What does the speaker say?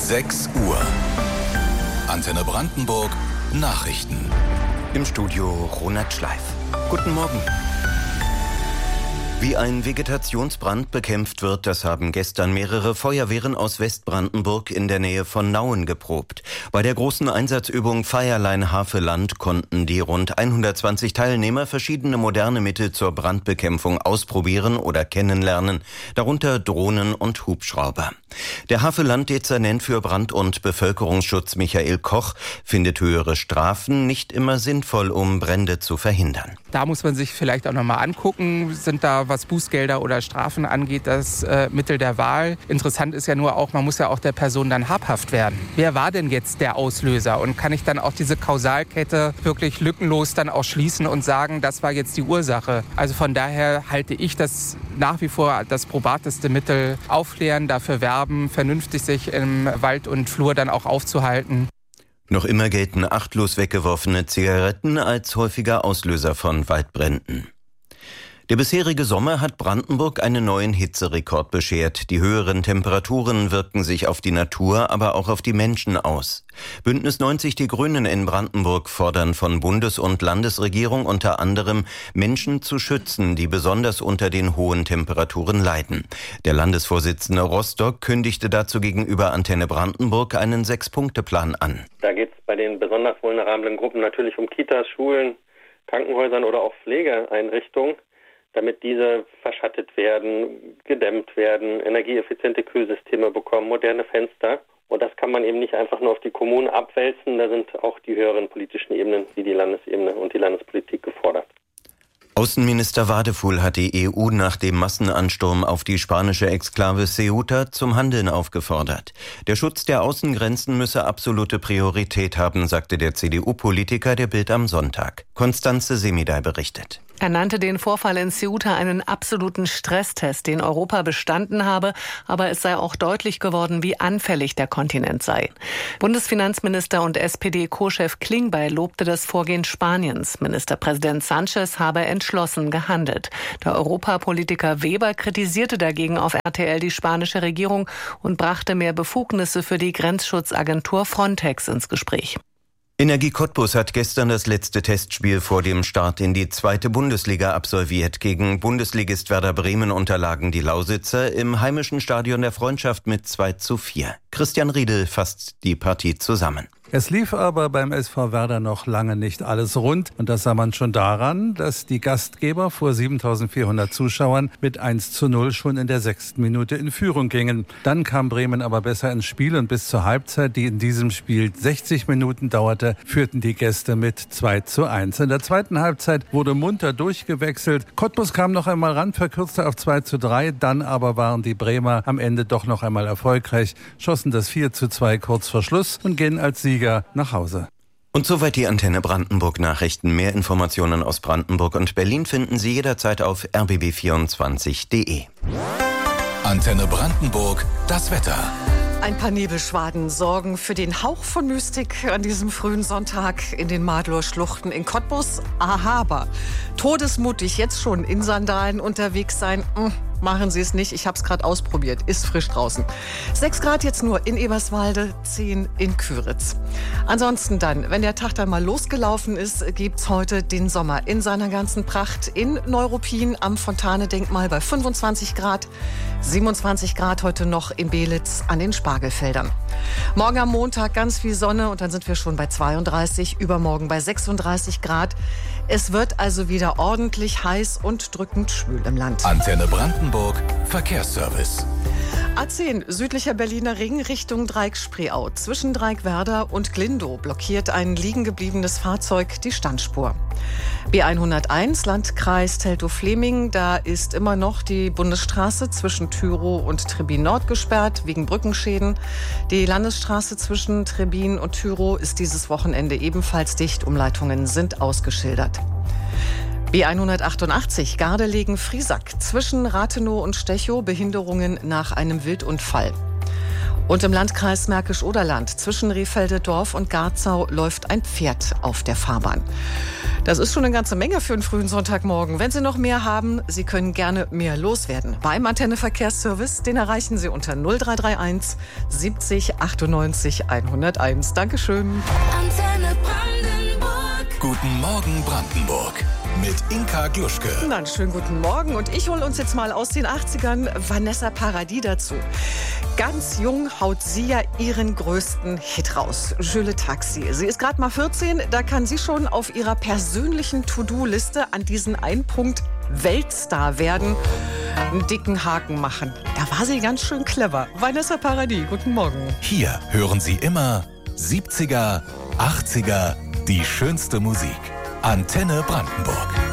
6 Uhr. Antenne Brandenburg Nachrichten. Im Studio Ronald Schleif. Guten Morgen. Wie ein Vegetationsbrand bekämpft wird, das haben gestern mehrere Feuerwehren aus Westbrandenburg in der Nähe von Nauen geprobt. Bei der großen Einsatzübung Feierlein Havelland konnten die rund 120 Teilnehmer verschiedene moderne Mittel zur Brandbekämpfung ausprobieren oder kennenlernen, darunter Drohnen und Hubschrauber. Der Havelland-Dezernent für Brand- und Bevölkerungsschutz Michael Koch findet höhere Strafen nicht immer sinnvoll, um Brände zu verhindern. Da muss man sich vielleicht auch nochmal angucken, sind da, was Bußgelder oder Strafen angeht, das Mittel der Wahl. Interessant ist ja nur auch, man muss ja auch der Person dann habhaft werden. Wer war denn jetzt der Auslöser? Und kann ich dann auch diese Kausalkette wirklich lückenlos dann auch schließen und sagen, das war jetzt die Ursache? Also von daher halte ich das nach wie vor das probateste Mittel. Aufklären, dafür werben, vernünftig sich im Wald und Flur dann auch aufzuhalten. Noch immer gelten achtlos weggeworfene Zigaretten als häufiger Auslöser von Waldbränden. Der bisherige Sommer hat Brandenburg einen neuen Hitzerekord beschert. Die höheren Temperaturen wirken sich auf die Natur, aber auch auf die Menschen aus. Bündnis 90 Die Grünen in Brandenburg fordern von Bundes- und Landesregierung unter anderem, Menschen zu schützen, die besonders unter den hohen Temperaturen leiden. Der Landesvorsitzende Rostock kündigte dazu gegenüber Antenne Brandenburg einen 6-Punkte-Plan an. Da geht es bei den besonders vulnerablen Gruppen natürlich um Kitas, Schulen, Krankenhäusern oder auch Pflegeeinrichtungen, damit diese verschattet werden, gedämmt werden, energieeffiziente Kühlsysteme bekommen, moderne Fenster. Und das kann man eben nicht einfach nur auf die Kommunen abwälzen. Da sind auch die höheren politischen Ebenen wie die Landesebene und die Landespolitik gefordert. Außenminister Wadefuhl hat die EU nach dem Massenansturm auf die spanische Exklave Ceuta zum Handeln aufgefordert. Der Schutz der Außengrenzen müsse absolute Priorität haben, sagte der CDU-Politiker der Bild am Sonntag. Constanze Semidey berichtet. Er nannte den Vorfall in Ceuta einen absoluten Stresstest, den Europa bestanden habe, aber es sei auch deutlich geworden, wie anfällig der Kontinent sei. Bundesfinanzminister und SPD-Co-Chef Klingbeil lobte das Vorgehen Spaniens. Ministerpräsident Sánchez habe entschlossen gehandelt. Der Europapolitiker Weber kritisierte dagegen auf RTL die spanische Regierung und brachte mehr Befugnisse für die Grenzschutzagentur Frontex ins Gespräch. Energie Cottbus hat gestern das letzte Testspiel vor dem Start in die 2. Bundesliga absolviert. Gegen Bundesligist Werder Bremen unterlagen die Lausitzer im heimischen Stadion der Freundschaft mit 2:4. Christian Riedel fasst die Partie zusammen. Es lief aber beim SV Werder noch lange nicht alles rund. Und das sah man schon daran, dass die Gastgeber vor 7.400 Zuschauern mit 1:0 schon in der 6. Minute in Führung gingen. Dann kam Bremen aber besser ins Spiel und bis zur Halbzeit, die in diesem Spiel 60 Minuten dauerte, führten die Gäste mit 2:1. In der zweiten Halbzeit wurde munter durchgewechselt. Cottbus kam noch einmal ran, verkürzte auf 2:3. Dann aber waren die Bremer am Ende doch noch einmal erfolgreich, schossen das 4:2 kurz vor Schluss und gehen als Sieger nach Hause. Und soweit die Antenne Brandenburg Nachrichten. Mehr Informationen aus Brandenburg und Berlin finden Sie jederzeit auf rbb24.de. Antenne Brandenburg, das Wetter. Ein paar Nebelschwaden sorgen für den Hauch von Mystik an diesem frühen Sonntag in den Madloer Schluchten in Cottbus. Aber todesmutig jetzt schon in Sandalen unterwegs sein, machen Sie es nicht. Ich habe es gerade ausprobiert. Ist frisch draußen. 6 Grad jetzt nur in Eberswalde, 10 in Küritz. Ansonsten dann, wenn der Tag dann mal losgelaufen ist, gibt's heute den Sommer in seiner ganzen Pracht in Neuruppin am Fontane-Denkmal bei 25 Grad. 27 Grad heute noch in Belitz an den Spargelfeldern. Morgen am Montag ganz viel Sonne und dann sind wir schon bei 32, übermorgen bei 36 Grad. Es wird also wieder ordentlich heiß und drückend schwül im Land. Antenne Brandenburg, Verkehrsservice. A10 südlicher Berliner Ring Richtung Dreieck-Spreeau. Zwischen Dreieckwerder und Glindow blockiert ein liegen gebliebenes Fahrzeug die Standspur. B101 Landkreis Teltow-Fleming, da ist immer noch die Bundesstraße zwischen Thürow und Trebin Nord gesperrt wegen Brückenschäden. Die Landesstraße zwischen Trebin und Thürow ist dieses Wochenende ebenfalls dicht. Umleitungen sind ausgeschildert. B188 Gardelegen-Friesack zwischen Rathenow und Stechow Behinderungen nach einem Wildunfall. Und im Landkreis Märkisch-Oderland zwischen Rehfelde Dorf und Garzau läuft ein Pferd auf der Fahrbahn. Das ist schon eine ganze Menge für einen frühen Sonntagmorgen. Wenn Sie noch mehr haben, Sie können gerne mehr loswerden. Beim Antenne Verkehrsservice, den erreichen Sie unter 0331 70 98 101. Dankeschön. Antenne Brandenburg. Guten Morgen Brandenburg. Mit Inka Gluschke. Na, einen schönen guten Morgen. Und ich hole uns jetzt mal aus den 80ern Vanessa Paradis dazu. Ganz jung haut sie ja ihren größten Hit raus. Je le Taxi. Sie ist gerade mal 14. Da kann sie schon auf ihrer persönlichen To-Do-Liste an diesen einen Punkt Weltstar werden einen dicken Haken machen. Da war sie ganz schön clever. Vanessa Paradis, guten Morgen. Hier hören Sie immer 70er, 80er, die schönste Musik. Antenne Brandenburg.